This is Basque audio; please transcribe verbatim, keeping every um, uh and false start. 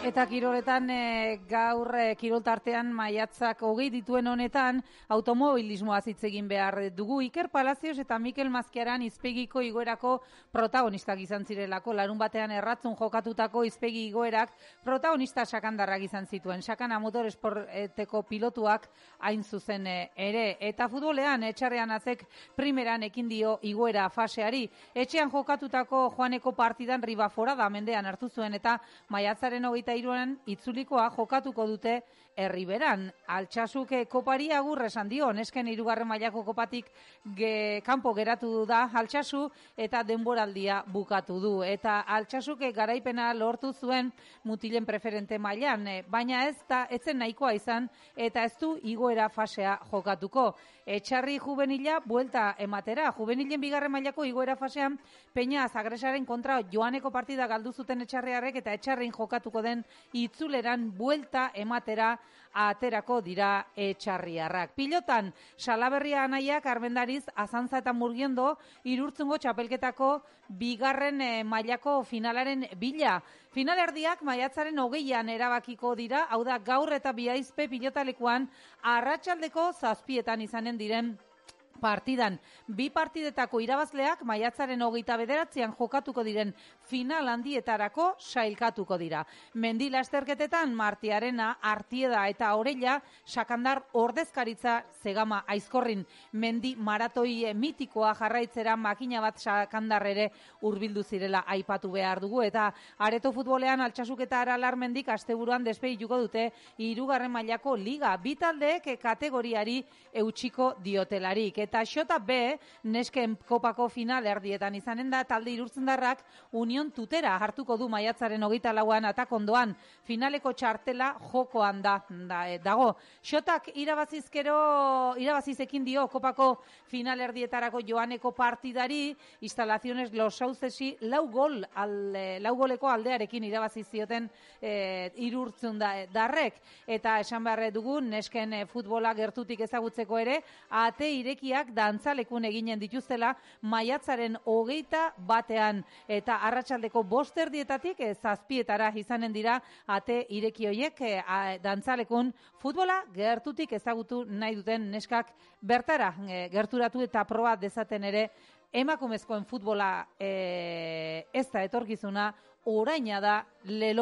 Eta kiroletan e, gaur e, kiroltartean maiatzak hogei dituen honetan automobilismoaz hitz egin behar dugu. Iker Palacios eta Mikel Mazkiaran izpegiko igoerako protagonistak izan zirelako. Larun batean erratzun jokatutako izpegi igoerak protagonista sakandarrak izan zituen. Sakana motoresporteko pilotuak hain zuzen ere. Eta futbolean etxarrean azek primeran ekin dio igoera faseari. Etxean jokatutako joaneko partidan Ribaforada mendean hartu zuen eta maiatzaren hogeita iruan itzulikoa jokatuko dute Erriberan. Altsasuke kopari agur esan dio, nesken hirugarren mailako kopatik ge, kanpo geratu da Altsasu eta denboraldia bukatu du. Eta Altsasuke garaipena lortu zuen mutilen preferente mailan, baina ez da etzen nahikoa izan eta ez du igoera fasea jokatuko. Etxarri juvenila buelta ematera. Juvenilen bigarren mailako igoera fasean Peña Zagresaren kontra joaneko partida galdu zuten etxarriarrek eta etxarrin jokatuko den itzuleran buelta ematera aterako dira etxarriarrak. Pilotan, Salaberria anaiak Armendariz, Azantza eta Murgiendo Irurtzungo txapelketako bigarren eh, mailako finalaren bila. Finalerdiak maiatzaren hogeian erabakiko dira, hau da gaur eta biaizpe pilotalekuan arratsaldeko zazpietan izanen diren partidan. Bi partidetako irabazleak maiatzaren hogeita bederatzean jokatuko diren final handietarako sailkatuko dira. Mendi lasterketetan Martiarena, Artieda eta Orella sakandar ordezkaritza Zegama Aizkorrin. Mendi maratoi mitikoa jarraitzera makina bat sakandar ere hurbildu zirela aipatu behar dugu eta areto futbolean Altsasuk eta Aralarmendik asteburuan despeituko dute hirugarren mailako liga. Bi taldeek kategoriari eutsiko diotelarik. Eta Xota B, nesken kopako final erdietan izanen da talde Irurtzendarrak Union Tutera hartuko du maiatzaren hogeita lauan atakondoan. Finaleko txartela jokoan da, da dago. Xotak irabazizkero, irabazizekin dio kopako final erdietarako joaneko partidari, instalaciones Los Sauzesi lau gol, al, lau goleko aldearekin irabazizioten e, Irurtzendarrek. Eta esan behar dugu, nesken e, futbola gertutik ezagutzeko ere, ate irekia dantzalekun eginen dituztela maiatzaren hogeita batean eta arratsaldeko bosterdietatik zazpietara izanen dira ate ireki hoiek dantzalekun futbola gertutik ezagutu nahi duten neskak bertara gerturatu eta proba dezaten ere emakumezkoen futbola e, ez da etorkizuna, oraina da lelo